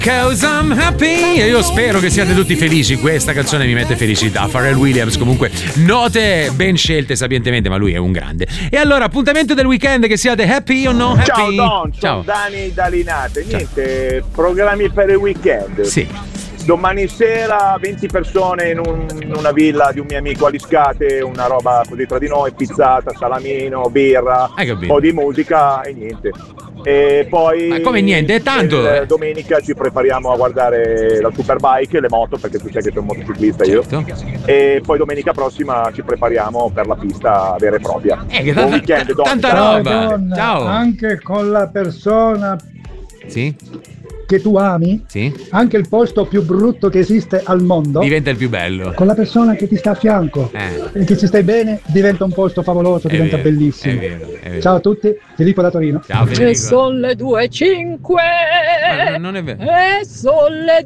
'Cause I'm happy. E io spero che siate tutti felici. Questa canzone mi mette felicità. Pharrell Williams, comunque, note ben scelte sapientemente, ma lui è un grande. E allora, appuntamento del weekend, che siate happy o no happy? Ciao Don, Ciao. sono Dani da Linate. Niente, programmi per il weekend. Sì. Domani sera 20 persone in una villa di un mio amico a Liscate, una roba così tra di noi, pizzata, salamino, birra, un po' di musica e niente. E poi ma come niente, è tanto. Domenica ci prepariamo a guardare la Superbike e le moto, perché tu sai che sono un motociclista, certo. Io. E poi domenica prossima ci prepariamo per la pista vera e propria. Buon weekend, tanta roba. Ciao. Anche con la persona che tu ami, anche il posto più brutto che esiste al mondo diventa il più bello. Con la persona che ti sta a fianco e che ci stai bene, diventa un posto favoloso, diventa bellissimo. È vero. Ciao a tutti, Filippo da Torino. Ciao Federico. E sono le 2:05. Non è vero. E sono le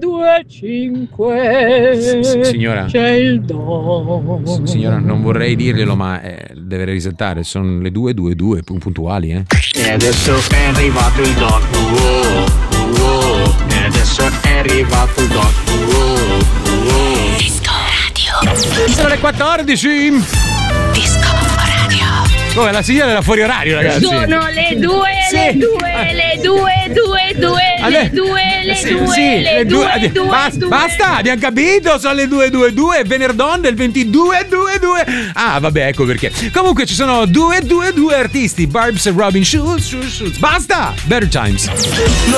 2:05. Signora. C'è il Don. Signora, non vorrei dirglielo, ma deve risettare. Sono le 2:22 puntuali, E adesso è arrivato il Don. E adesso è arrivato il Don. Disco Radio. Sono le 14. Disco Radio. Come la signora era fuori orario, ragazzi. Sono le 2, le 2. Basta, abbiamo capito, sono le 2:22, venerdì del 22. Ah, vabbè, ecco perché. Comunque ci sono 2 artisti, Barbs e Robin Schulz. Basta, Better Times.